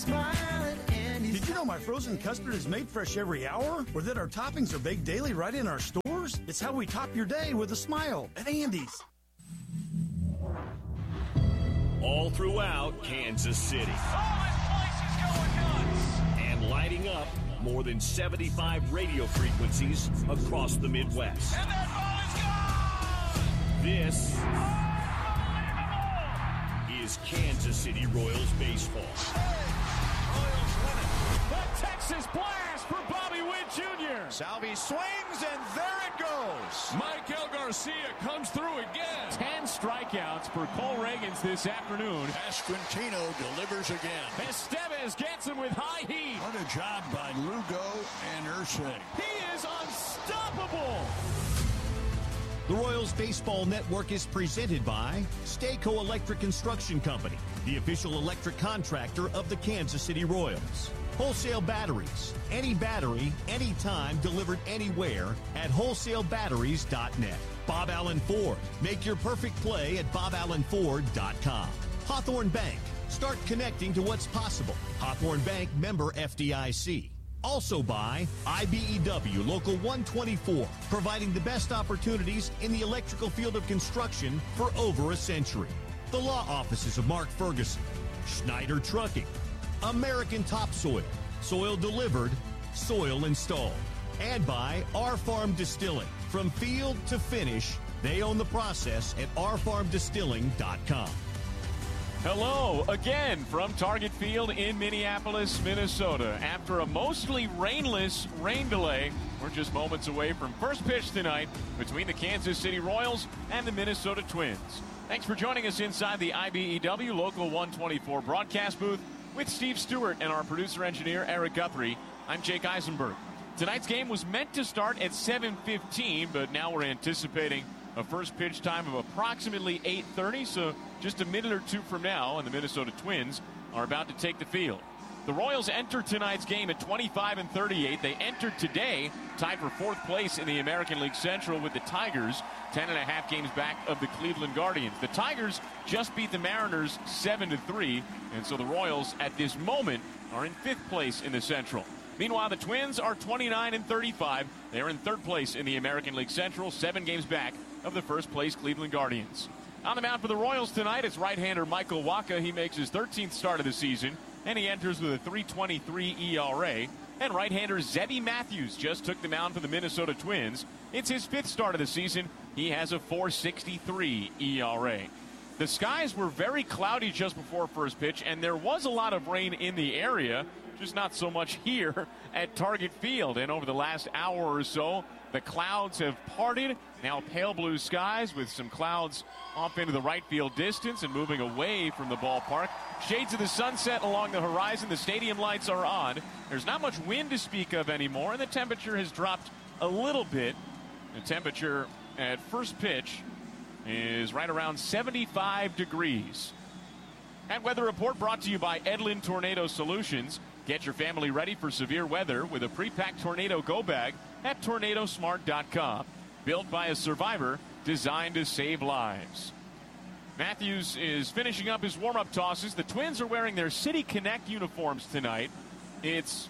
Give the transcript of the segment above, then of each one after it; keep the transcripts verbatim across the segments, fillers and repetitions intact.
Did you know my frozen custard is made fresh every hour? Or that our toppings are baked daily right in our stores? It's how we top your day with a smile at Andy's. All throughout Kansas City. Oh, this place is going nuts! And lighting up more than seventy-five radio frequencies across the Midwest. And that ball is gone! This is Kansas City Royals baseball. Royals win it. The Texas blast for Bobby Witt Junior Salvi swings, and there it goes. Michael Garcia comes through again. Ten strikeouts for Cole Reagans this afternoon. Pasquantino delivers again. Estevez gets him with high heat. What a job by Lugo and Ursay. He is unstoppable. The Royals Baseball Network is presented by Stayco Electric Construction Company, the official electric contractor of the Kansas City Royals. Wholesale batteries, any battery, anytime, delivered anywhere at wholesale batteries dot net. Bob Allen Ford, make your perfect play at bob allen ford dot com. Hawthorne Bank, start connecting to what's possible. Hawthorne Bank, member F D I C. Also by I B E W Local one twenty-four, providing the best opportunities in the electrical field of construction for over a century. The law offices of Mark Ferguson, Schneider Trucking, American Topsoil, soil delivered, soil installed. And by Our Farm Distilling. From field to finish, they own the process at our farm distilling dot com. Hello again from Target Field in Minneapolis, Minnesota. After a mostly rainless rain delay, we're just moments away from first pitch tonight between the Kansas City Royals and the Minnesota Twins. Thanks for joining us inside the I B E W Local one twenty-four broadcast booth with Steve Stewart and our producer-engineer Eric Guthrie. I'm Jake Eisenberg. Tonight's game was meant to start at seven fifteen, but now we're anticipating a first pitch time of approximately eight thirty, so just a minute or two from now, and the Minnesota Twins are about to take the field. The Royals entered tonight's game at twenty-five and thirty-eight. They entered today tied for fourth place in the American League Central with the Tigers, ten and a half games back of the Cleveland Guardians. The Tigers just beat the Mariners seven to three, and so the Royals at this moment are in fifth place in the Central. Meanwhile, the Twins are twenty-nine and thirty-five. They're in third place in the American League Central, seven games back of the first place Cleveland Guardians. On the mound for the Royals tonight, it's right-hander Michael Wacha. He makes his thirteenth start of the season, and he enters with a three twenty-three E R A. And right-hander Zebby Matthews just took the mound for the Minnesota Twins. It's his fifth start of the season. He has a four sixty-three E R A. The skies were very cloudy just before first pitch, and there was a lot of rain in the area, just not so much here at Target Field. And over the last hour or so, the clouds have parted. Now pale blue skies with some clouds off into the right field distance and moving away from the ballpark. Shades of the sunset along the horizon. The stadium lights are on. There's not much wind to speak of anymore, and the temperature has dropped a little bit. The temperature at first pitch is right around seventy-five degrees. And weather report brought to you by Edlin Tornado Solutions. Get your family ready for severe weather with a pre-packed tornado go bag at tornado smart dot com. Built by a survivor, designed to save lives. Matthews is finishing up his warm-up tosses. The Twins are wearing their City Connect uniforms tonight. It's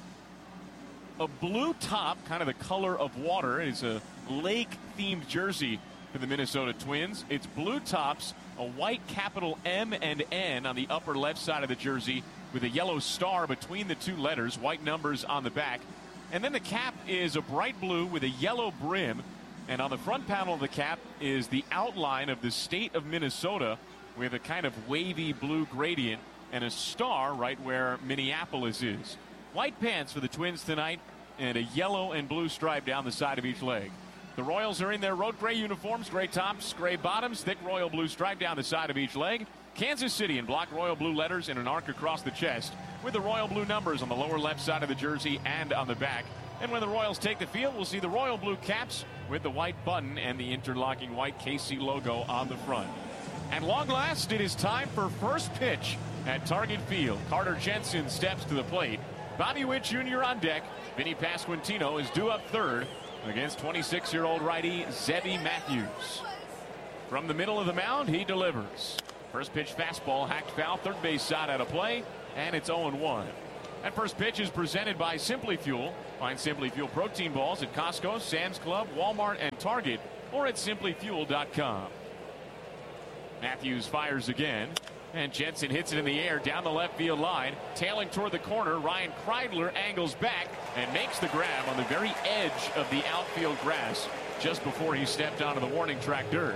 a blue top, kind of the color of water. It's a lake-themed jersey for the Minnesota Twins. It's blue tops, a white capital M and N on the upper left side of the jersey with a yellow star between the two letters, white numbers on the back. And then the cap is a bright blue with a yellow brim. And on the front panel of the cap is the outline of the state of Minnesota with a kind of wavy blue gradient and a star right where Minneapolis is. White pants for the Twins tonight and a yellow and blue stripe down the side of each leg. The Royals are in their road gray uniforms, gray tops, gray bottoms, thick royal blue stripe down the side of each leg. Kansas City in block royal blue letters and an arc across the chest with the royal blue numbers on the lower left side of the jersey and on the back. And when the Royals take the field, we'll see the royal blue caps with the white button and the interlocking white K C logo on the front. At long last, it is time for first pitch at Target Field. Carter Jensen steps to the plate. Bobby Witt Junior on deck. Vinny Pasquantino is due up third against twenty-six-year-old righty Zebby Matthews. From the middle of the mound, he delivers. First pitch fastball, hacked foul, third base side out of play. and it's oh and one. That first pitch is presented by Simply Fuel. Find Simply Fuel protein balls at Costco, Sam's Club, Walmart, and Target, or at simply fuel dot com. Matthews fires again, and Jensen hits it in the air down the left field line. Tailing toward the corner, Ryan Kreidler angles back and makes the grab on the very edge of the outfield grass just before he stepped onto the warning track dirt.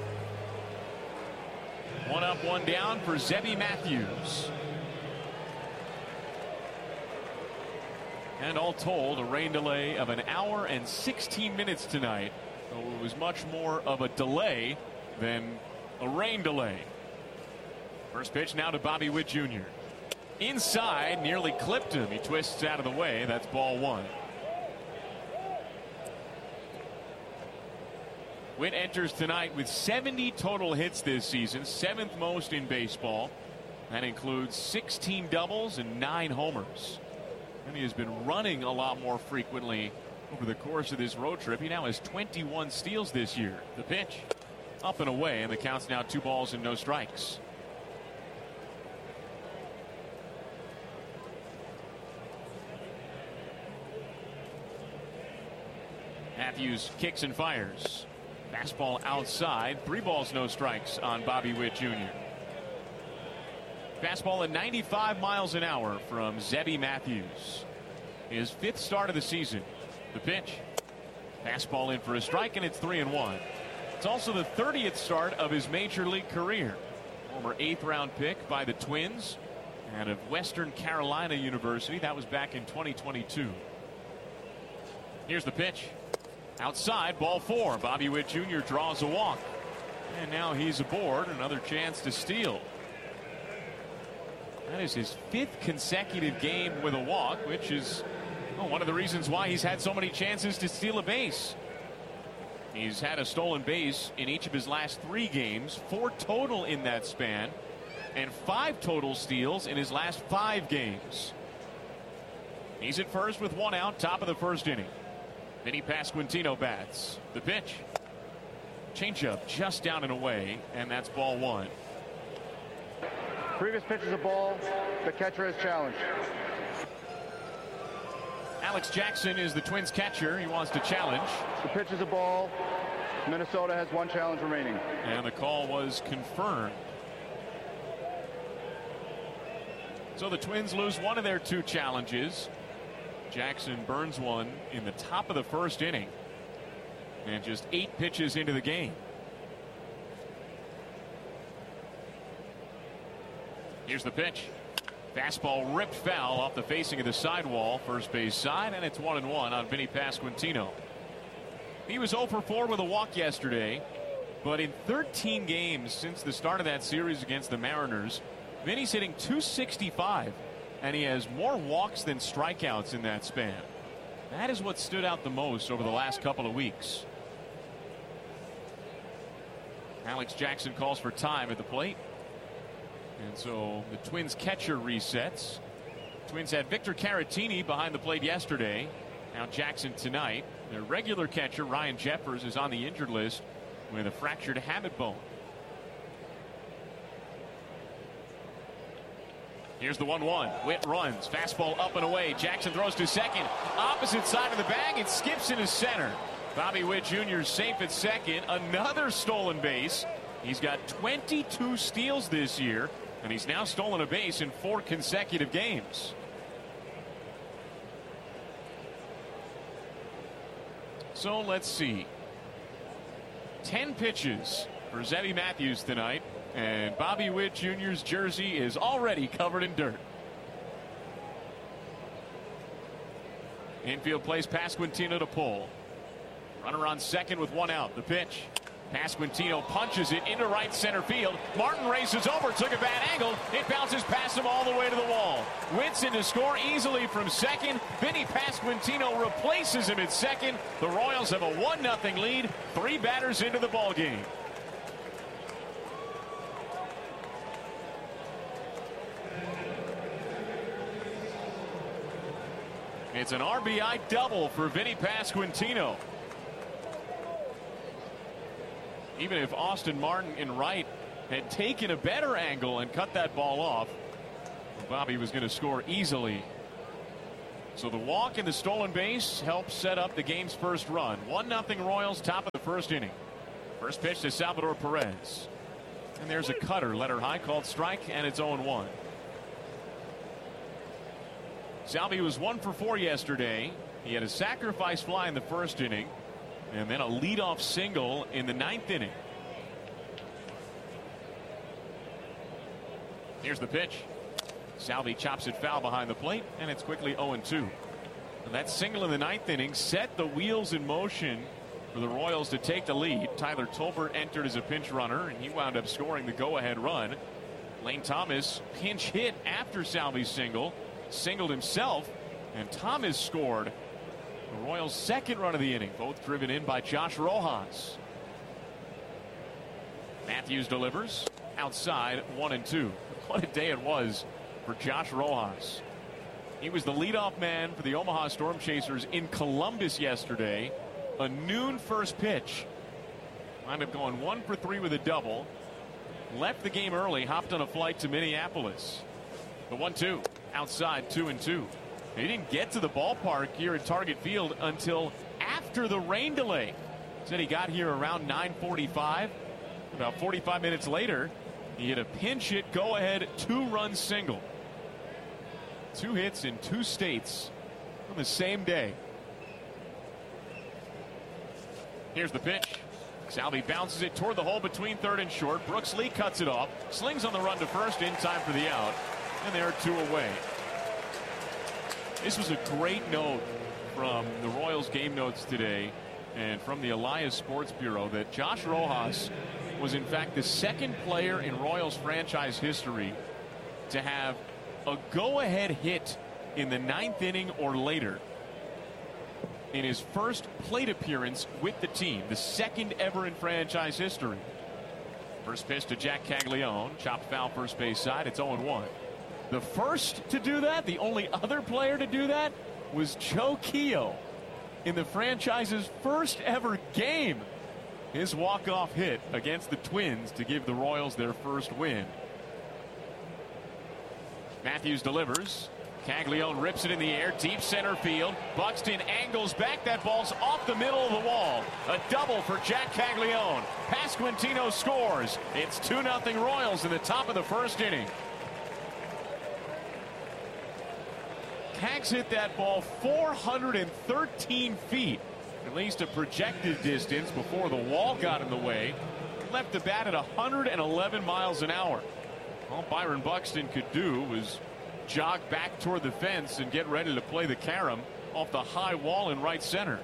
One up, one down for Zebby Matthews. And all told, a rain delay of an hour and sixteen minutes tonight. So it was much more of a delay than a rain delay. First pitch now to Bobby Witt Junior Inside, nearly clipped him. He twists out of the way. That's ball one. Witt enters tonight with seventy total hits this season, seventh most in baseball. That includes sixteen doubles and nine homers. And he has been running a lot more frequently over the course of this road trip. He now has twenty-one steals this year. The pitch up and away, and the count's now two balls and no strikes. Matthews kicks and fires. Fastball outside. Three balls, no strikes on Bobby Witt Junior Fastball at ninety-five miles an hour from Zebby Matthews. His fifth start of the season. The pitch. Fastball in for a strike, and it's three and one. It's also the thirtieth start of his major league career. Former eighth round pick by the Twins out of Western Carolina University. That was back in twenty twenty-two. Here's the pitch. Outside, ball four. Bobby Witt Junior draws a walk. And now he's aboard. Another chance to steal. That is his fifth consecutive game with a walk, which is well, one of the reasons why he's had so many chances to steal a base. He's had a stolen base in each of his last three games, four total in that span, and five total steals in his last five games. He's at first with one out, top of the first inning. Vinny Pasquantino bats. The pitch. Changeup just down and away, and that's ball one. Previous pitch is a ball. The catcher has challenged. Alex Jackson is the Twins catcher. He wants to challenge. The pitch is a ball. Minnesota has one challenge remaining. And the call was confirmed. So the Twins lose one of their two challenges. Jackson burns one in the top of the first inning. And just eight pitches into the game. Here's the pitch. Fastball ripped foul off the facing of the sidewall, first base side, and it's one and one on Vinny Pasquantino. He was oh for four with a walk yesterday, but in thirteen games since the start of that series against the Mariners, Vinny's hitting two sixty-five, and he has more walks than strikeouts in that span. That is what stood out the most over the last couple of weeks. Alex Jackson calls for time at the plate. And so the Twins catcher resets. Twins had Victor Caratini behind the plate yesterday. Now Jackson tonight. Their regular catcher Ryan Jeffers is on the injured list with a fractured hamate bone. Here's the one one. Witt runs. Fastball up and away. Jackson throws to second. Opposite side of the bag. It skips into center. Bobby Witt Junior safe at second. Another stolen base. He's got twenty-two steals this year. And he's now stolen a base in four consecutive games. So let's see. Ten pitches for Zebby Matthews tonight. And Bobby Witt Junior's jersey is already covered in dirt. Infield plays Pasquantino to pull. Runner on second with one out. The pitch. Pasquantino punches it into right center field. Martin races over, took a bad angle. It bounces past him all the way to the wall. Witt's in to score easily from second. Vinny Pasquantino replaces him at second. The Royals have a one nothing lead. Three batters into the ballgame. It's an R B I double for Vinny Pasquantino. Even if Austin Martin in right had taken a better angle and cut that ball off, Bobby was going to score easily. So the walk and the stolen base helped set up the game's first run. one nothing Royals, top of the first inning. First pitch to Salvador Perez. And there's a cutter, letter high, called strike, and it's oh one. Salvi was one for four yesterday. He had a sacrifice fly in the first inning, and then a leadoff single in the ninth inning. Here's the pitch. Salvi chops it foul behind the plate, and it's quickly oh two. And that single in the ninth inning set the wheels in motion for the Royals to take the lead. Tyler Tolbert entered as a pinch runner, and he wound up scoring the go-ahead run. Lane Thomas pinch hit after Salvi's single, singled himself, and Thomas scored the Royals' second run of the inning, both driven in by Josh Rojas. Matthews delivers outside, one and two. What a day it was for Josh Rojas. He was the leadoff man for the Omaha Storm Chasers in Columbus yesterday. A noon first pitch. Wound up going one for three with a double. Left the game early, hopped on a flight to Minneapolis. The one two outside, two and two. He didn't get to the ballpark here at Target Field until after the rain delay. Said he got here around nine forty-five. About forty-five minutes later, he hit a pinch hit, go ahead, two run single. Two hits in two states on the same day. Here's the pitch. Salvi bounces it toward the hole between third and short. Brooks Lee cuts it off, slings on the run to first in time for the out, and there are two away. This was a great note from the Royals game notes today and from the Elias Sports Bureau that Josh Rojas was in fact the second player in Royals franchise history to have a go-ahead hit in the ninth inning or later in his first plate appearance with the team, the second ever in franchise history. First pitch to Jack Caglione, chopped foul first base side. It's oh one. The first to do that, the only other player to do that, was Joe Keough in the franchise's first ever game. His walk-off hit against the Twins to give the Royals their first win. Matthews delivers. Caglione rips it in the air, deep center field. Buxton angles back. That ball's off the middle of the wall. A double for Jack Caglione. Pasquantino scores. It's two nothing Royals in the top of the first inning. Cags hit that ball four hundred thirteen feet, at least a projected distance before the wall got in the way. Left the bat at one hundred eleven miles an hour. All Byron Buxton could do was jog back toward the fence and get ready to play the carom off the high wall in right center.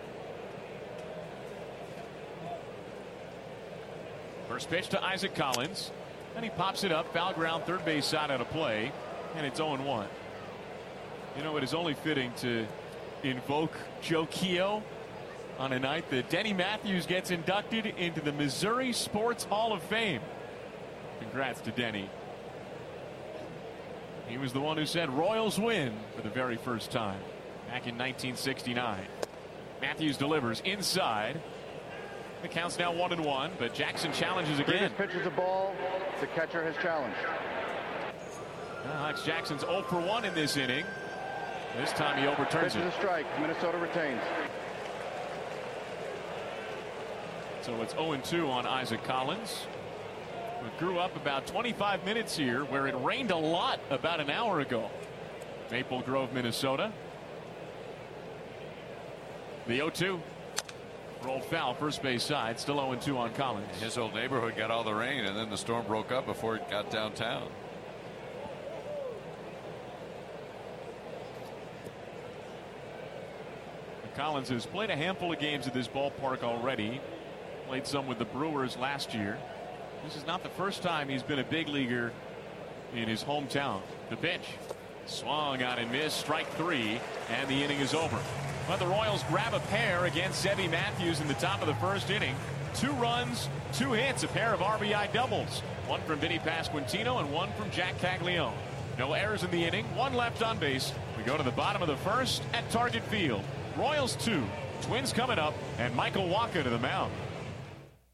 First pitch to Isaac Collins, and he pops it up, foul ground, third base side out of play, and it's oh one. You know, it is only fitting to invoke Joe Keough on a night that Denny Matthews gets inducted into the Missouri Sports Hall of Fame. Congrats to Denny. He was the one who said Royals win for the very first time back in nineteen sixty-nine. Matthews delivers inside. The count's now one and one, but Jackson challenges again. Previous pitch is a ball. The catcher has challenged. Alex Jackson's oh for one in this inning. This time he overturns pitch it. Pitch is a strike. Minnesota retains. So it's oh two on Isaac Collins. We grew up about twenty-five minutes here where it rained a lot about an hour ago. Maple Grove, Minnesota. The oh two. Rolled foul, first base side, still oh two on Collins. His old neighborhood got all the rain, and then the storm broke up before it got downtown. Collins has played a handful of games at this ballpark already. Played some with the Brewers last year. This is not the first time he's been a big leaguer in his hometown. The pitch. Swung on and missed. Strike three. And the inning is over. But the Royals grab a pair against Seve Matthews in the top of the first inning. Two runs, two hits, a pair of R B I doubles. One from Vinny Pasquantino and one from Jack Caglione. No errors in the inning. One left on base. We go to the bottom of the first at Target Field. Royals two. Twins coming up. And Michael Wacha to the mound.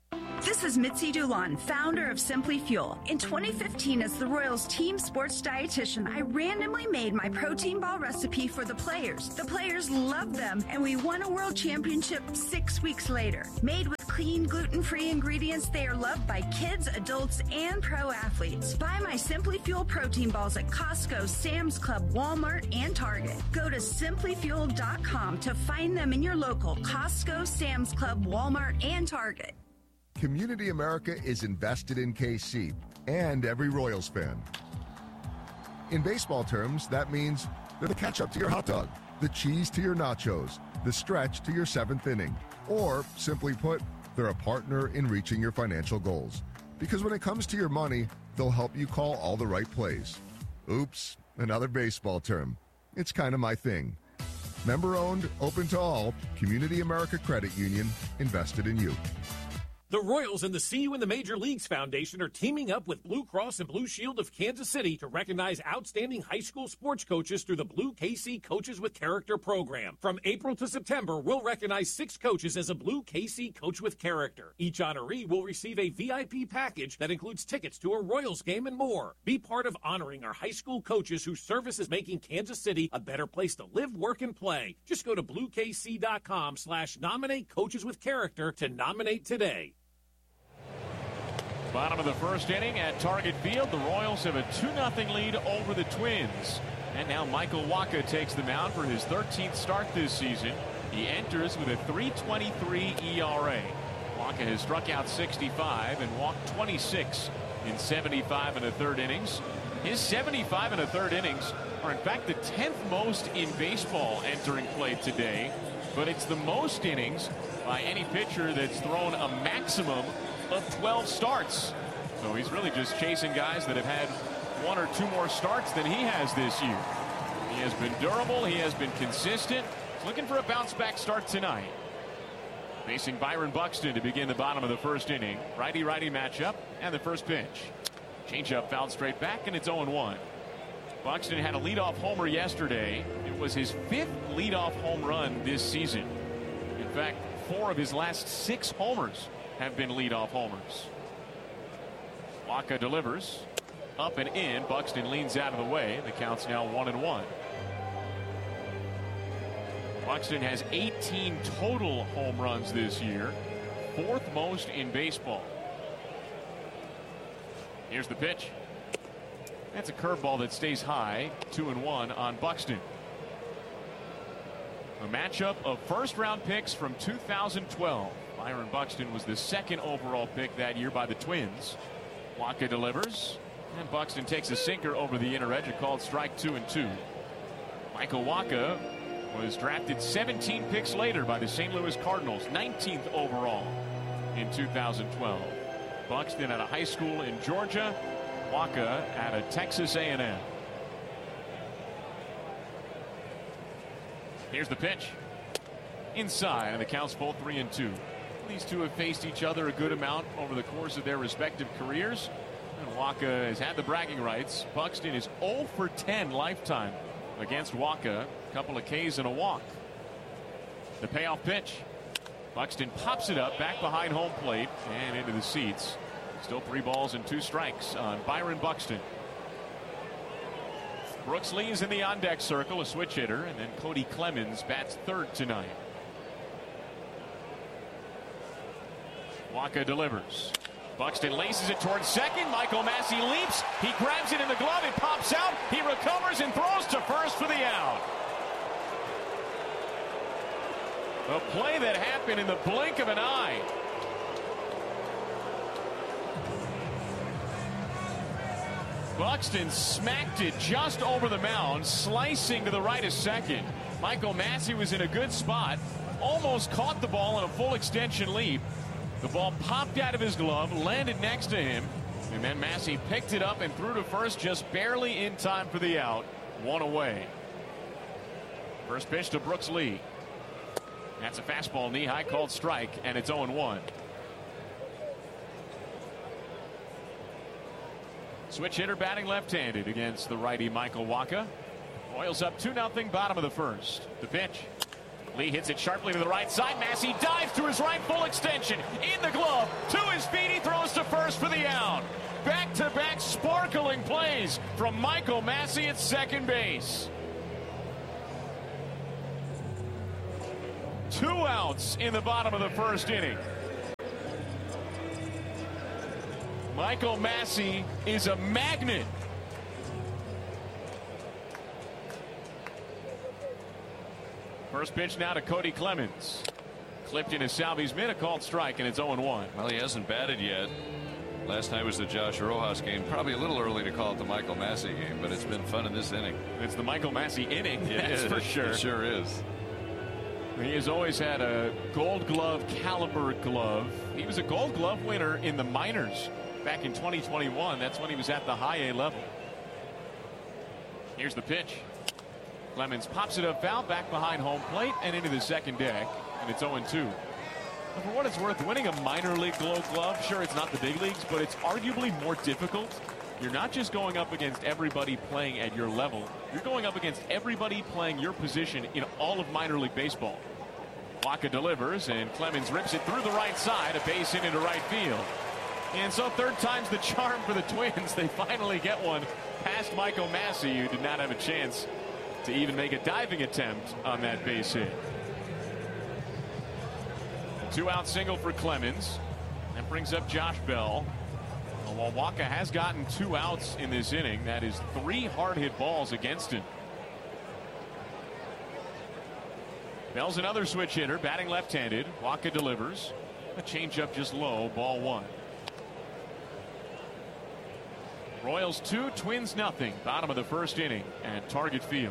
This is Mitzi Dulon, founder of Simply Fuel. In twenty fifteen, as the Royals team sports dietitian, I randomly made my protein ball recipe for the players. The players loved them, and we won a world championship six weeks later. Made with clean, gluten-free ingredients, they are loved by kids, adults, and pro athletes. Buy my Simply Fuel protein balls at Costco, Sam's Club, Walmart, and Target. Go to simply fuel dot com to find them in your local Costco, Sam's Club, Walmart, and Target. Community America is invested in K C and every Royals fan. In baseball terms, that means they're the ketchup to your hot dog, the cheese to your nachos, the stretch to your seventh inning. Or, simply put, they're a partner in reaching your financial goals. Because when it comes to your money, they'll help you call all the right plays. Oops, another baseball term. It's kind of my thing. Member-owned, open to all, Community America Credit Union, invested in you. The Royals and the See You in the Major Leagues Foundation are teaming up with Blue Cross and Blue Shield of Kansas City to recognize outstanding high school sports coaches through the Blue K C Coaches with Character program. From April to September, we'll recognize six coaches as a Blue K C Coach with Character. Each honoree will receive a V I P package that includes tickets to a Royals game and more. Be part of honoring our high school coaches whose service is making Kansas City a better place to live, work, and play. Just go to blue k c dot com slash nominate coaches with character to nominate today. Bottom of the first inning at Target Field. The Royals have a two nothing lead over the Twins. And now Michael Wacha takes the mound for his thirteenth start this season. He enters with a three twenty-three E R A. Wacha has struck out sixty-five and walked twenty-six in seventy-five and a third innings. His seventy-five and a third innings are in fact the tenth most in baseball entering play today. But it's the most innings by any pitcher that's thrown a maximum of twelve starts. So he's really just chasing guys that have had one or two more starts than he has this year. He has been durable. He has been consistent. He's looking for a bounce back start tonight. Facing Byron Buxton to begin the bottom of the first inning. Righty-righty matchup and the first pitch. Changeup fouled straight back and it's oh one. Buxton had a leadoff homer yesterday. It was his fifth leadoff home run this season. In fact, four of his last six homers have been leadoff homers. Wacha delivers up and in. Buxton leans out of the way. The count's now one and one. Buxton has eighteen total home runs this year, fourth most in baseball. Here's the pitch. That's a curveball that stays high. Two and one on Buxton. A matchup of first round picks from two thousand twelve. Byron Buxton was the second overall pick that year by the Twins. Wacha delivers, and Buxton takes a sinker over the inner edge. A called strike two and two. Michael Wacha was drafted seventeen picks later by the Saint Louis Cardinals, nineteenth overall in two thousand twelve. Buxton at a high school in Georgia, Wacha at a Texas A and M. Here's the pitch. Inside, and the count's full three and two. These two have faced each other a good amount over the course of their respective careers. And Wacha has had the bragging rights. Buxton is oh for ten lifetime against Wacha. A couple of Ks and a walk. The payoff pitch. Buxton pops it up back behind home plate and into the seats. Still three balls and two strikes on Byron Buxton. Brooks Lee is in the on-deck circle, a switch hitter, and then Cody Clemens bats third tonight. Wacha delivers. Buxton laces it towards second. Michael Massey leaps. He grabs it in the glove. It pops out. He recovers and throws to first for the out. A play that happened in the blink of an eye. Buxton smacked it just over the mound, slicing to the right of second. Michael Massey was in a good spot, almost caught the ball in a full extension leap. The ball popped out of his glove, landed next to him, and then Massey picked it up and threw to first just barely in time for the out. One away. First pitch to Brooks Lee. That's a fastball knee high, called strike, and it's oh one. Switch hitter batting left-handed against the righty Michael Wacha. Royals up two nothing, bottom of the first. The pitch. Lee hits it sharply to the right side. Massey dives to his right, full extension. In the glove, to his feet, he throws to first for the out. Back-to-back sparkling plays from Michael Massey at second base. Two outs in the bottom of the first inning. Michael Massey is a magnet. First pitch now to Cody Clemens. Clipped into Salvi's mid, a called strike, and it's oh and one. Well, he hasn't batted yet. Last night was the Josh Rojas game. Probably a little early to call it the Michael Massey game, but it's been fun in this inning. It's the Michael Massey inning, it that's is. for sure. It sure is. He has always had a Gold Glove caliber glove. He was a Gold Glove winner in the minors back in twenty twenty-one. That's when he was at the high A level. Here's the pitch. Clemens pops it up foul, back behind home plate and into the second deck, and it's oh and two. For what it's worth, winning a minor league Gold Glove, sure, it's not the big leagues, but it's arguably more difficult. You're not just going up against everybody playing at your level. You're going up against everybody playing your position in all of minor league baseball. Wacha delivers, and Clemens rips it through the right side, a base hit into right field. And so third time's the charm for the Twins. They finally get one past Michael Massey, who did not have a chance to even make a diving attempt on that base hit. Two-out single for Clemens. That brings up Josh Bell. While Wacha has gotten two outs in this inning, that is three hard-hit balls against him. Bell's another switch hitter, batting left-handed. Wacha delivers. A changeup just low, ball one. Royals two, Twins nothing. Bottom of the first inning at Target Field.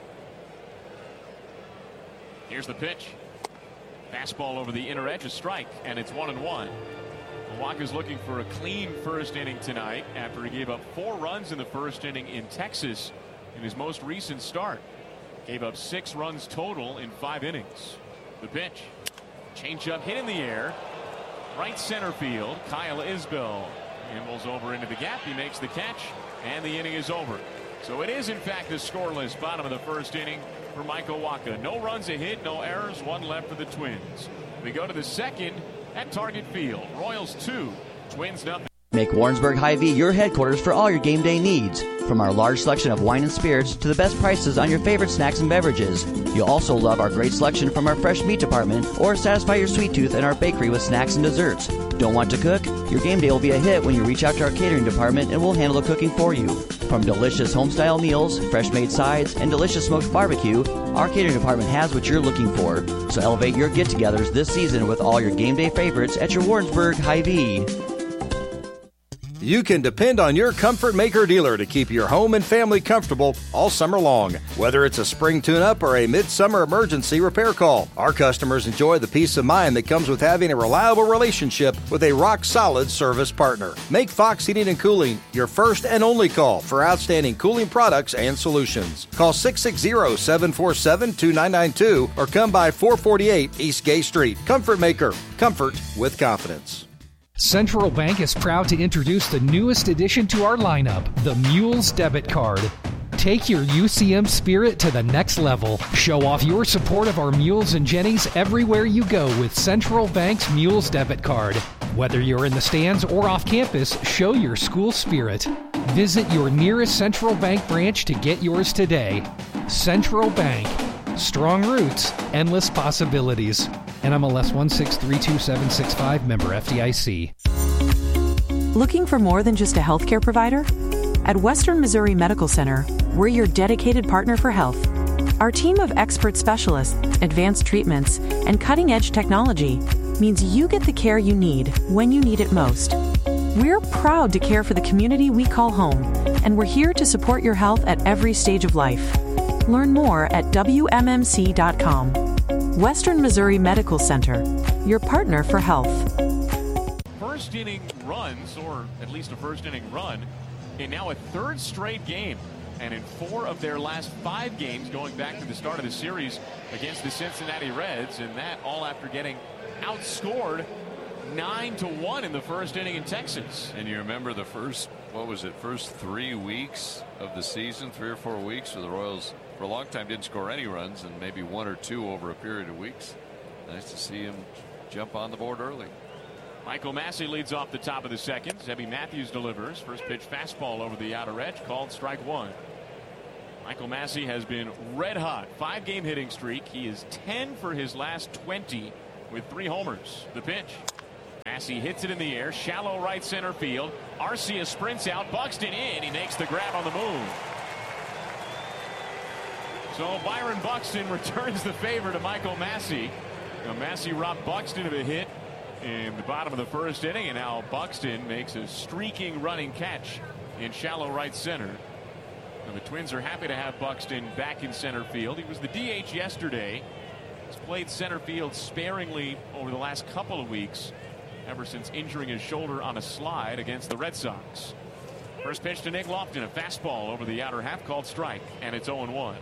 Here's the pitch. Fastball over the inner edge, a strike, and it's one and one. Wacha's looking for a clean first inning tonight after he gave up four runs in the first inning in Texas in his most recent start. Gave up six runs total in five innings. The pitch. Changeup hit in the air. Right center field. Kyle Isbell ambles over into the gap. He makes the catch, and the inning is over. So it is, in fact, a scoreless bottom of the first inning for Michael Wacha. No runs a hit, no errors, one left for the Twins. We go to the second at Target Field. Royals two, Twins nothing. Make Warrensburg Hy-Vee your headquarters for all your game day needs. From our large selection of wine and spirits to the best prices on your favorite snacks and beverages. You'll also love our great selection from our fresh meat department or satisfy your sweet tooth in our bakery with snacks and desserts. Don't want to cook? Your game day will be a hit when you reach out to our catering department and we'll handle the cooking for you. From delicious home-style meals, fresh-made sides, and delicious smoked barbecue, our catering department has what you're looking for. So elevate your get-togethers this season with all your game day favorites at your Warrensburg Hy-Vee. You can depend on your Comfort Maker dealer to keep your home and family comfortable all summer long. Whether it's a spring tune-up or a midsummer emergency repair call, our customers enjoy the peace of mind that comes with having a reliable relationship with a rock-solid service partner. Make Fox Heating and Cooling your first and only call for outstanding cooling products and solutions. Call six six zero, seven four seven, two nine nine two or come by four forty-eight East Gay Street. Comfort Maker. Comfort with confidence. Central Bank is proud to introduce the newest addition to our lineup, the Mules Debit Card. Take your U C M spirit to the next level. Show off your support of our Mules and Jennies everywhere you go with Central Bank's Mules Debit Card. Whether you're in the stands or off campus, show your school spirit. Visit your nearest Central Bank branch to get yours today. Central Bank. Strong roots, endless possibilities. N M L S one six three two seven six five, member F D I C. Looking for more than just a healthcare provider? At Western Missouri Medical Center, we're your dedicated partner for health. Our team of expert specialists, advanced treatments, and cutting-edge technology means you get the care you need when you need it most. We're proud to care for the community we call home, and we're here to support your health at every stage of life. Learn more at W M M C dot com. Western Missouri Medical Center, your partner for health. First inning runs, or at least a first inning run, in now a third straight game. And in four of their last five games going back to the start of the series against the Cincinnati Reds, and that all after getting outscored nine to one in the first inning in Texas. And you remember the first, what was it, first three weeks of the season, three or four weeks where the Royals for a long time didn't score any runs, and maybe one or two over a period of weeks. Nice to see him jump on the board early. Michael Massey leads off the top of the second. Zebby Matthews delivers. First pitch fastball over the outer edge, called strike one. Michael Massey has been red hot. Five game hitting streak. He is ten for his last twenty with three homers. The pitch. Massey hits it in the air. Shallow right center field. Arcia sprints out. Buxton in. He makes the grab on the move. So Byron Buxton returns the favor to Michael Massey. Now Massey robbed Buxton of a hit in the bottom of the first inning, and now Buxton makes a streaking running catch in shallow right center. Now the Twins are happy to have Buxton back in center field. He was the D H yesterday. He's played center field sparingly over the last couple of weeks, ever since injuring his shoulder on a slide against the Red Sox. First pitch to Nick Lofton, a fastball over the outer half, called strike, and it's oh and one.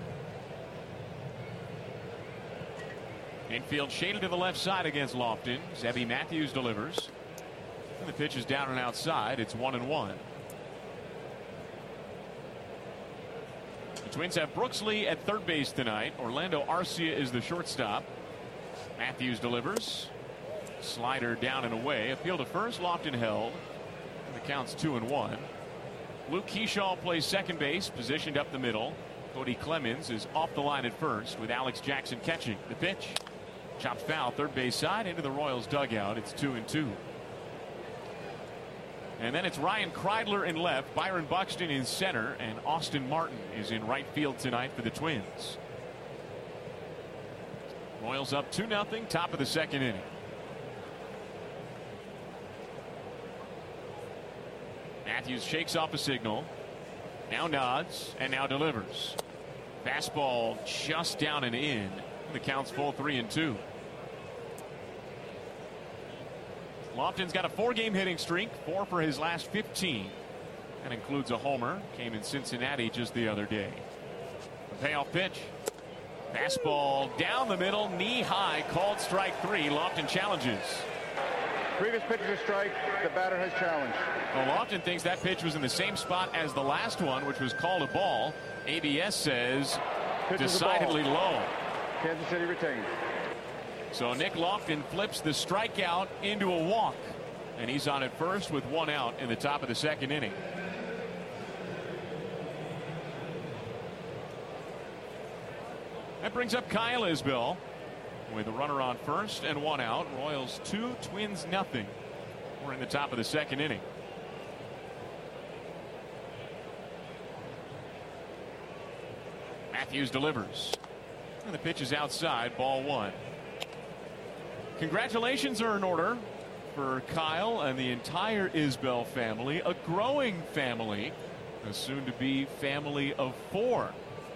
Infield shaded to the left side against Lofton. Zebby Matthews delivers. And the pitch is down and outside. It's one and one. The Twins have Brooks Lee at third base tonight. Orlando Arcia is the shortstop. Matthews delivers. Slider down and away. Appeal to first. Lofton held. And the count's two and one. Luke Keyshaw plays second base, positioned up the middle. Cody Clemens is off the line at first with Alex Jackson catching. The pitch. Chopped foul, third base side into the Royals dugout. It's two and two. And then it's Ryan Kreidler in left, Byron Buxton in center, and Austin Martin is in right field tonight for the Twins. Royals up two nothing, top of the second inning. Matthews shakes off a signal. Now nods and now delivers. Fastball just down and in. The count's full three and two. Lofton's got a four-game hitting streak, four for his last fifteen. That includes a homer. Came in Cincinnati just the other day. The payoff pitch. Fastball down the middle, knee high, called strike three. Lofton challenges. Previous pitch is a strike. The batter has challenged. Well, Lofton thinks that pitch was in the same spot as the last one, which was called a ball. A B S says Pitch decidedly low. Kansas City retains. So Nick Lofton flips the strikeout into a walk, and he's on at first with one out in the top of the second inning. That brings up Kyle Isbell with a runner on first and one out. Royals two, Twins nothing. We're in the top of the second inning. Matthews delivers. And the pitch is outside, ball one. Congratulations are in order for Kyle and the entire Isbell family, a growing family, a soon-to-be family of four.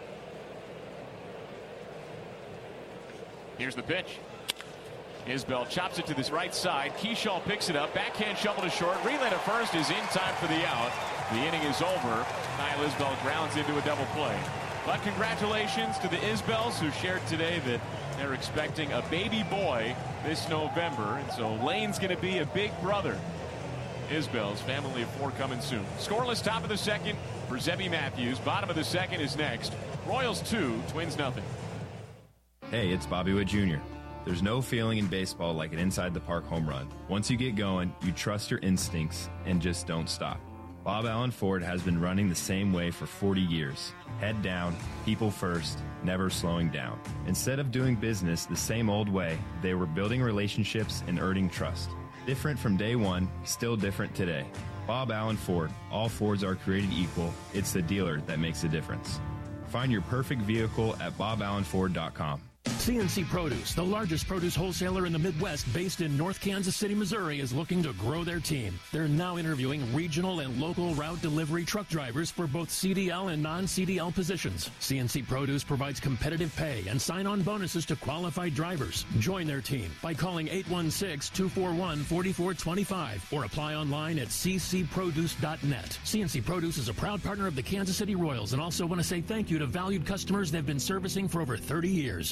Here's the pitch. Isbell chops it to this right side. Keyshaw picks it up. Backhand shovel to short. Relay to first is in time for the out. The inning is over. Kyle Isbell grounds into a double play. But congratulations to the Isbells, who shared today that they're expecting a baby boy this November. And so Lane's going to be a big brother. Isbell's family of four coming soon. Scoreless top of the second for Zebby Matthews. Bottom of the second is next. Royals two, Twins nothing. Hey, it's Bobby Witt Junior There's no feeling in baseball like an inside-the-park home run. Once you get going, you trust your instincts and just don't stop. Bob Allen Ford has been running the same way for forty years. Head down, people first, never slowing down. Instead of doing business the same old way, they were building relationships and earning trust. Different from day one, still different today. Bob Allen Ford. All Fords are created equal. It's the dealer that makes a difference. Find your perfect vehicle at bob allen ford dot com. C N C Produce, the largest produce wholesaler in the Midwest based in North Kansas City, Missouri, is looking to grow their team. They're now interviewing regional and local route delivery truck drivers for both C D L and non-C D L positions. C N C Produce provides competitive pay and sign-on bonuses to qualified drivers. Join their team by calling eight one six, two four one, four four two five or apply online at c c produce dot net. C N C Produce is a proud partner of the Kansas City Royals and also want to say thank you to valued customers they've been servicing for over thirty years.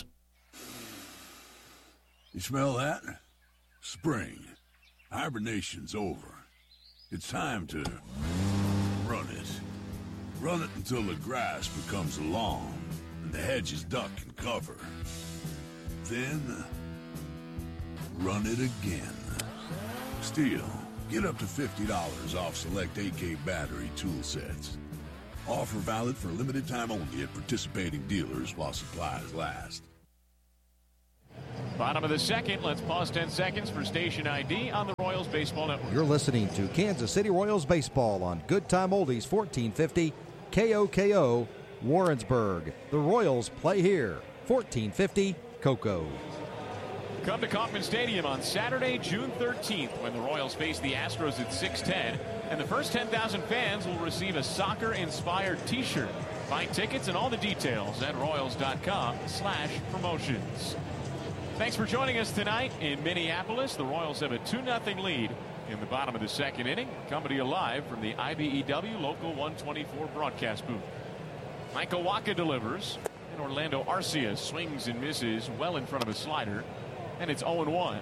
You smell that? Spring. Hibernation's over. It's time to run it. Run it until the grass becomes long, and the hedges duck and cover. Then, run it again. Stihl, get up to fifty dollars off select A K battery tool sets. Offer valid for limited time only at participating dealers while supplies last. Bottom of the second. Let's pause ten seconds for station I D on the Royals Baseball Network. You're listening to Kansas City Royals Baseball on Good Time Oldies fourteen fifty K O K O Warrensburg. The Royals play here. fourteen fifty Cocoa. Come to Kauffman Stadium on Saturday, June thirteenth, when the Royals face the Astros at six ten, and the first ten thousand fans will receive a soccer-inspired T-shirt. Find tickets and all the details at royals.com slash promotions. Thanks for joining us tonight in Minneapolis. The Royals have a two nothing lead in the bottom of the second inning. Coming to you live from the I B E W Local one twenty-four broadcast booth. Michael Wacha delivers, and Orlando Arcia swings and misses well in front of a slider, and it's oh one.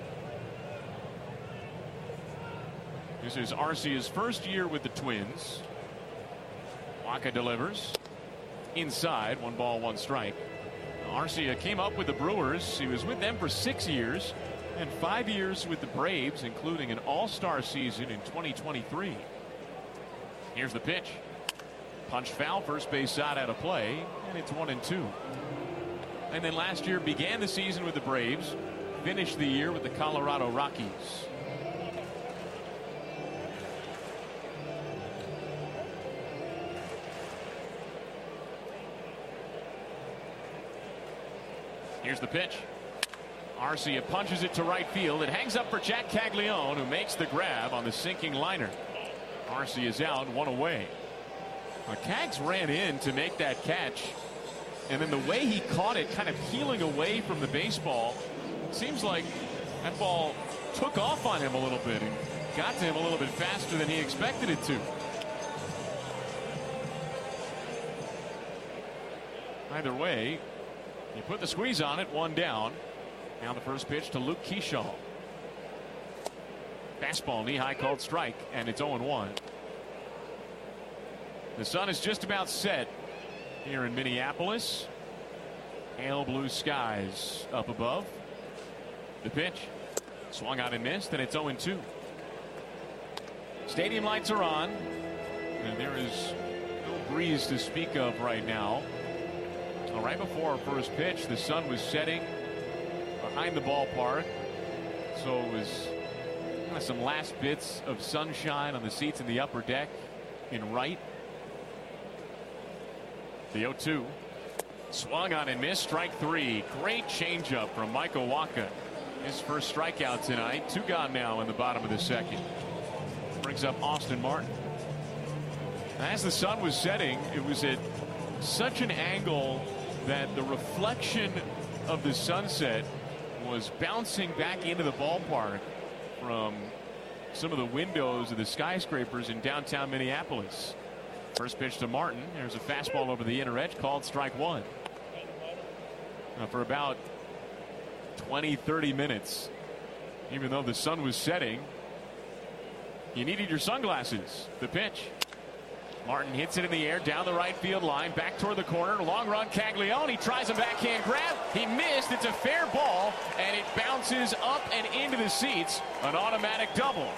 This is Arcia's first year with the Twins. Wacha delivers inside, one ball, one strike. Arcia came up with the Brewers. He was with them for six years and five years with the Braves, including an all-star season in twenty twenty-three. Here's the pitch. Punch foul, first base side out of play, and it's one and two. And then last year began the season with the Braves, finished the year with the Colorado Rockies. Here's the pitch. Arcia punches it to right field. It hangs up for Jack Caglione, who makes the grab on the sinking liner. Arcia is out, one away. Now, Cags ran in to make that catch, and then the way he caught it, kind of peeling away from the baseball, seems like that ball took off on him a little bit and got to him a little bit faster than he expected it to. Either way, he put the squeeze on it, one down. Now the first pitch to Luke Keyshaw. Fastball, knee-high called strike, and it's oh one. The sun is just about set here in Minneapolis. Pale blue skies up above. The pitch. Swung out and missed, and it's oh two. Stadium lights are on, and there is no breeze to speak of right now. Well, right before our first pitch, the sun was setting behind the ballpark, so it was kind of some last bits of sunshine on the seats in the upper deck in right. The oh two. Swung on and missed, strike three. Great changeup from Michael Wacha. His first strikeout tonight. Two gone now in the bottom of the second. Brings up Austin Martin. As the sun was setting, it was at such an angle that the reflection of the sunset was bouncing back into the ballpark from some of the windows of the skyscrapers in downtown Minneapolis. First pitch to Martin. There's a fastball over the inner edge called strike one. Now for about twenty, thirty minutes, even though the sun was setting, you needed your sunglasses. The pitch. Martin hits it in the air down the right field line, back toward the corner. Long run, Caglione. He tries a backhand grab. He missed. It's a fair ball, and it bounces up and into the seats. An automatic double.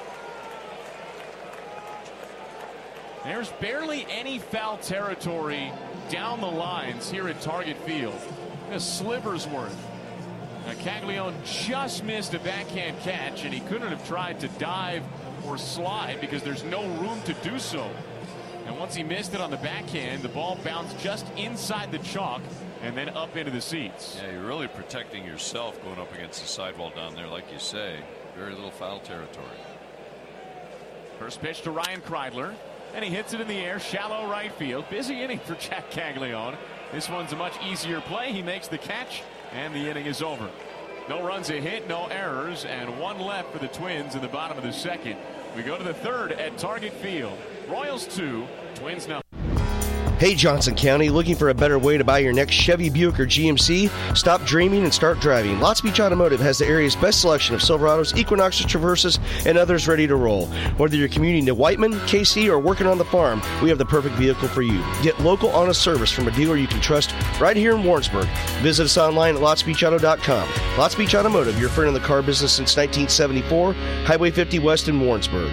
There's barely any foul territory down the lines here at Target Field. A sliver's worth. Now, Caglione just missed a backhand catch, and he couldn't have tried to dive or slide because there's no room to do so. And once he missed it on the backhand, the ball bounced just inside the chalk and then up into the seats. Yeah, you're really protecting yourself going up against the sidewall down there, like you say. Very little foul territory. First pitch to Ryan Kreidler, and he hits it in the air, shallow right field. Busy inning for Jack Caglione. This one's a much easier play. He makes the catch, and the inning is over. No runs a hit, no errors, and one left for the Twins in the bottom of the second. We go to the third at Target Field. Royals two, Twins now. Hey Johnson County, looking for a better way to buy your next Chevy, Buick, or G M C? Stop dreaming and start driving. Lots Beach Automotive has the area's best selection of Silverados, Equinoxes, Traverses, and others ready to roll. Whether you're commuting to Whiteman, K C, or working on the farm, we have the perfect vehicle for you. Get local honest service from a dealer you can trust right here in Warrensburg. Visit us online at lots beach auto dot com. Lots Beach Automotive, your friend in the car business since nineteen seventy-four, Highway fifty West in Warrensburg.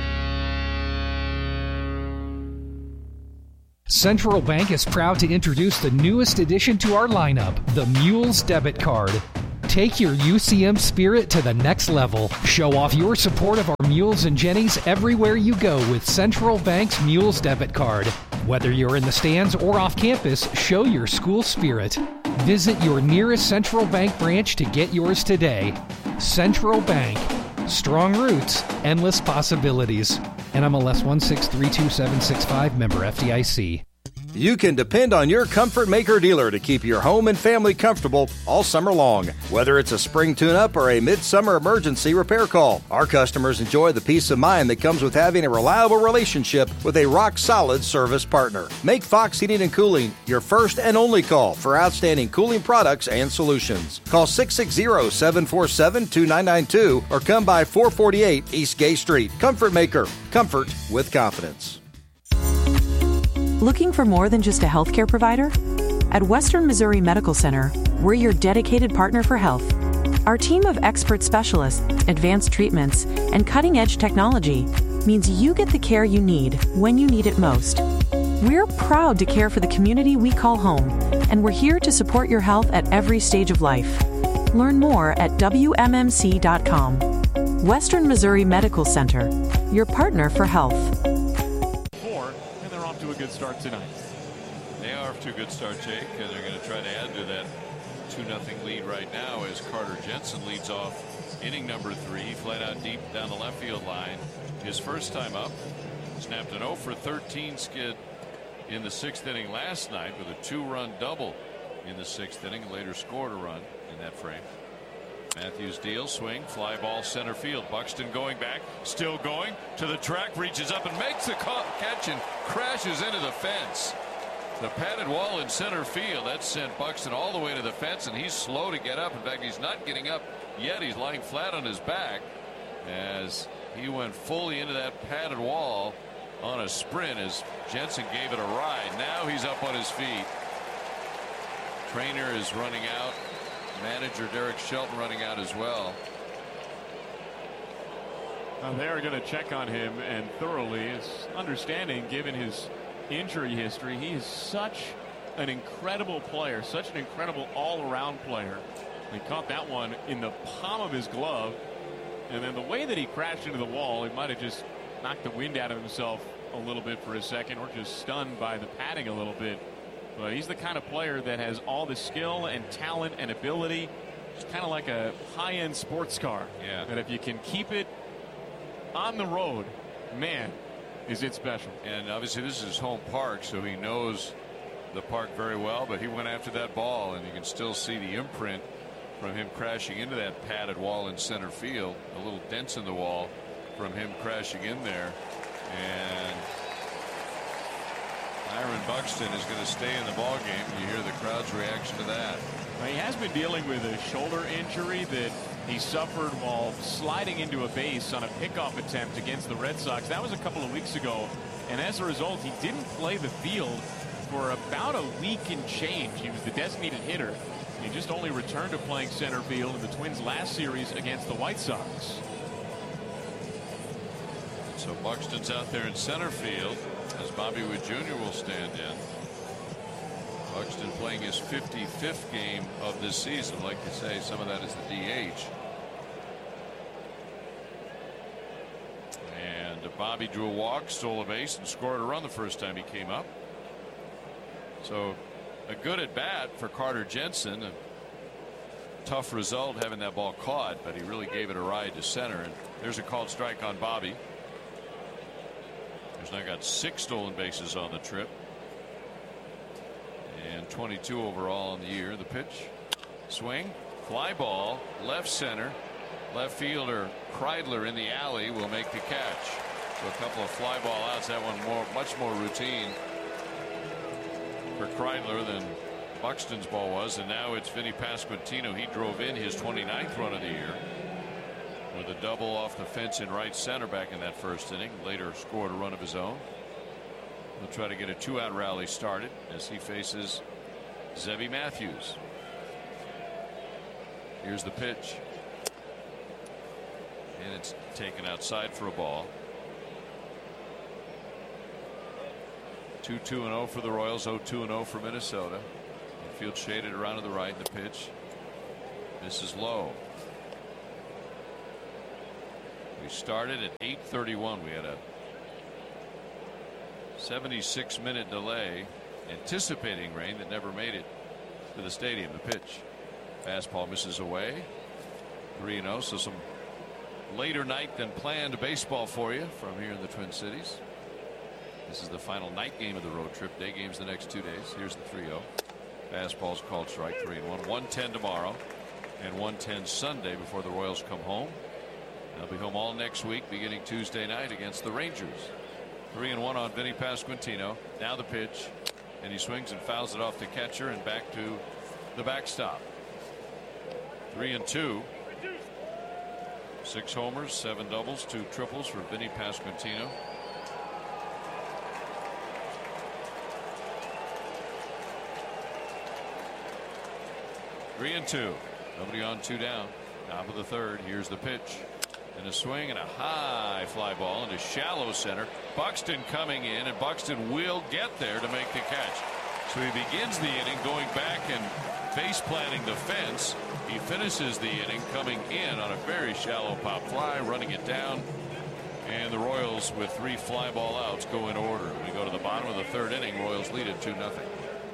Central Bank is proud to introduce the newest addition to our lineup, the Mules Debit Card. Take your U C M spirit to the next level. Show off your support of our Mules and Jennies everywhere you go with Central Bank's Mules Debit Card. Whether you're in the stands or off campus, show your school spirit. Visit your nearest Central Bank branch to get yours today. Central Bank. Strong roots, endless possibilities. N M L S one six three two seven six five, member F D I C. You can depend on your Comfort Maker dealer to keep your home and family comfortable all summer long. Whether it's a spring tune-up or a midsummer emergency repair call, our customers enjoy the peace of mind that comes with having a reliable relationship with a rock-solid service partner. Make Fox Heating and Cooling your first and only call for outstanding cooling products and solutions. Call six six zero, seven four seven, two nine nine two or come by four forty-eight East Gay Street. Comfort Maker. Comfort with confidence. Looking for more than just a healthcare provider? At Western Missouri Medical Center, we're your dedicated partner for health. Our team of expert specialists, advanced treatments, and cutting-edge technology means you get the care you need when you need it most. We're proud to care for the community we call home, and we're here to support your health at every stage of life. Learn more at W M M C dot com. Western Missouri Medical Center, your partner for health. To a good start tonight. They are off to a good start, Jake, and they're going to try to add to that two nothing lead right now as Carter Jensen leads off inning number three, flat out deep down the left field line. His first time up, snapped an oh for thirteen skid in the sixth inning last night with a two-run double in the sixth inning, and later scored a run in that frame. Matthews deal, swing, fly ball center field. Buxton going back, still going to the track, reaches up and makes the catch and crashes into the fence. The padded wall in center field, that sent Buxton all the way to the fence, and he's slow to get up. In fact, he's not getting up yet. He's lying flat on his back as he went fully into that padded wall on a sprint as Jensen gave it a ride. Now he's up on his feet. Trainer is running out. Manager Derek Shelton running out as well. Now they're going to check on him, and thoroughly, it's understanding given his injury history. He is such an incredible player, such an incredible all-around player. He caught that one in the palm of his glove, and then the way that he crashed into the wall, he might have just knocked the wind out of himself a little bit for a second, or just stunned by the padding a little bit. But he's the kind of player that has all the skill and talent and ability. It's kind of like a high-end sports car. Yeah. That if you can keep it on the road, man, is it special. And obviously this is his home park, so he knows the park very well. But he went after that ball, and you can still see the imprint from him crashing into that padded wall in center field. A little dents in the wall from him crashing in there. And Aaron Buxton is going to stay in the ball game. You hear the crowd's reaction to that. He has been dealing with a shoulder injury that he suffered while sliding into a base on a pickoff attempt against the Red Sox. That was a couple of weeks ago, and as a result, he didn't play the field for about a week and change. He was the designated hitter. He just only returned to playing center field in the Twins' last series against the White Sox. So Buxton's out there in center field as Bobby Witt Junior will stand in. Buxton playing his fifty-fifth game of this season. Like you say, some of that is the D H. And Bobby drew a walk, stole a base, and scored a run the first time he came up. So a good at bat for Carter Jensen. A tough result having that ball caught, but he really gave it a ride to center. And there's a called strike on Bobby. He's now got six stolen bases on the trip. And twenty-two overall in the year. The pitch, swing, fly ball, left center. Left fielder Kreidler in the alley will make the catch. So a couple of fly ball outs. That one more, much more routine. for Kreidler than Buxton's ball was, and now it's Vinny Pasquantino. He drove in his twenty-ninth run of the year with a double off the fence in right center back in that first inning. Later scored a run of his own. He'll try to get a two-out rally started as he faces Zebby Matthews. Here's the pitch, and it's taken outside for a ball. two two and oh for the Royals, oh two and oh for Minnesota. Field shaded around to the right. The pitch misses low. We started at eight thirty-one. We had a seventy-six minute delay anticipating rain that never made it to the stadium. The pitch, fastball misses away. three and oh, so some later night than planned baseball for you from here in the Twin Cities. This is the final night game of the road trip. Day games the next two days. Here's the three oh. Fastball's called strike, three and one. one ten tomorrow and one ten Sunday before the Royals come home. They'll be home all next week, beginning Tuesday night against the Rangers. three and one on Vinny Pasquantino. Now the pitch, and he swings and fouls it off the catcher and back to the backstop. three and two. Six homers, seven doubles, two triples for Vinny Pasquantino. Three and two. Nobody on, two down. Top of the third. Here's the pitch. And a swing and a high fly ball into shallow center. Buxton coming in, and Buxton will get there to make the catch. So he begins the inning going back and base planting the fence. He finishes the inning coming in on a very shallow pop fly, running it down. And the Royals, with three fly ball outs, go in order. We go to the bottom of the third inning. Royals lead at two nothing.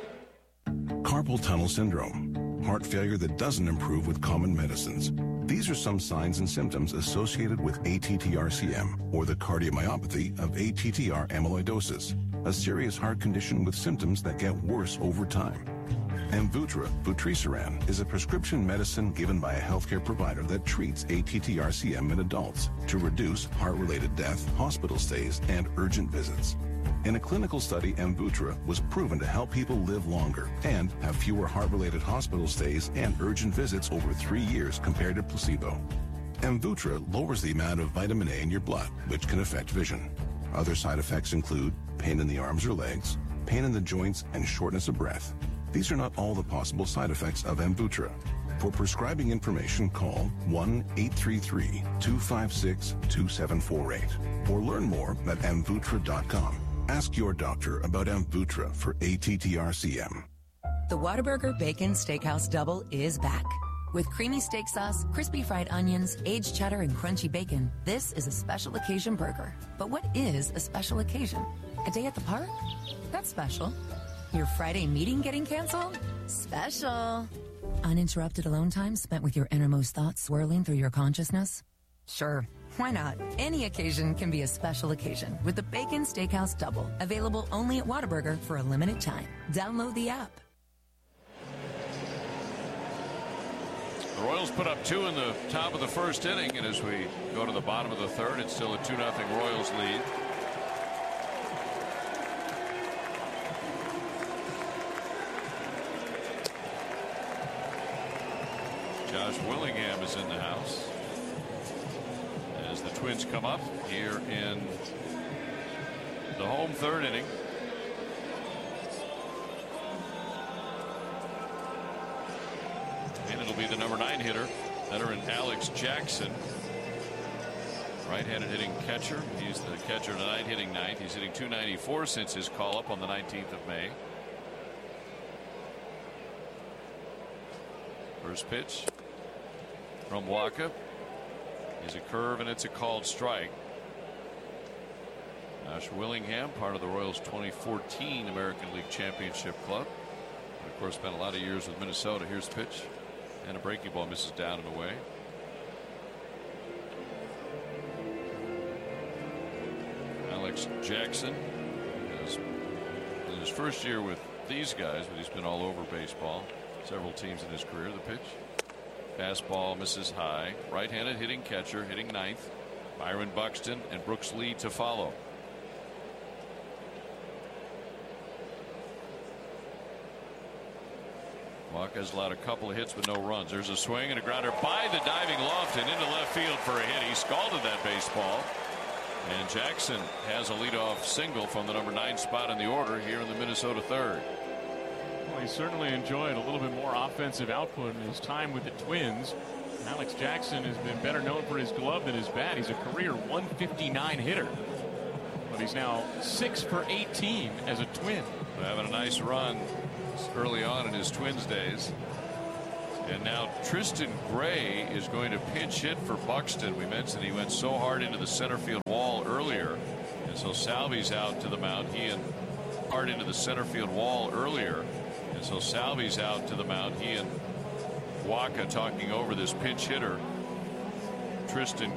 Carpal tunnel syndrome. Heart failure that doesn't improve with common medicines. These are some signs and symptoms associated with A T T R C M, or the cardiomyopathy of A T T R amyloidosis, a serious heart condition with symptoms that get worse over time. Amvuttra, vutrisiran, is a prescription medicine given by a healthcare provider that treats A T T R C M in adults to reduce heart-related death, hospital stays, and urgent visits. In a clinical study, Amvuttra was proven to help people live longer and have fewer heart-related hospital stays and urgent visits over three years compared to placebo. Amvuttra lowers the amount of vitamin A in your blood, which can affect vision. Other side effects include pain in the arms or legs, pain in the joints, and shortness of breath. These are not all the possible side effects of Amvuttra. For prescribing information, call one eight three three, two five six, two seven four eight or learn more at amvuttra dot com. Ask your doctor about Amvuttra for A T T R C M. The Whataburger Bacon Steakhouse Double is back. With creamy steak sauce, crispy fried onions, aged cheddar, and crunchy bacon, this is a special occasion burger. But what is a special occasion? A day at the park? That's special. Your Friday meeting getting canceled? Special. Uninterrupted alone time spent with your innermost thoughts swirling through your consciousness? Sure. Why not? Any occasion can be a special occasion with the Bacon Steakhouse Double, available only at Whataburger for a limited time. Download the app. The Royals put up two in the top of the first inning, and as we go to the bottom of the third, it's still a two nothing Royals lead. Josh Willingham is in the house as the Twins come up here in the home third inning. And it'll be the number nine hitter, veteran Alex Jackson. Right-handed hitting catcher. He's the catcher tonight, hitting ninth. He's hitting two ninety-four since his call up on the nineteenth of May. First pitch from Waka is a curve, and it's a called strike. Josh Willingham, part of the Royals twenty fourteen American League Championship Club. And of course, spent a lot of years with Minnesota. Here's the pitch, and a breaking ball misses down and away. Alex Jackson is in his first year with these guys, but he's been all over baseball. Several teams in his career. The pitch. Fastball misses high. Right-handed hitting catcher, hitting ninth. Byron Buxton and Brooks Lee to follow. Wacha's allowed a couple of hits with no runs. There's a swing and a grounder by the diving Lofton into left field for a hit. He scalded that baseball. And Jackson has a leadoff single from the number nine spot in the order here in the Minnesota third. Well, he certainly enjoyed a little bit more offensive output in his time with the Twins. Alex Jackson has been better known for his glove than his bat. He's a career one fifty-nine hitter. But he's now six for eighteen as a Twin. Having a nice run early on in his Twins days. And now Tristan Gray is going to pinch hit for Buxton. We mentioned he went so hard into the center field wall earlier. And so Salvi's out to the mound. He and hard into the center field wall earlier. And so Salvi's out to the mound. He and Wacha talking over this pinch hitter, Tristan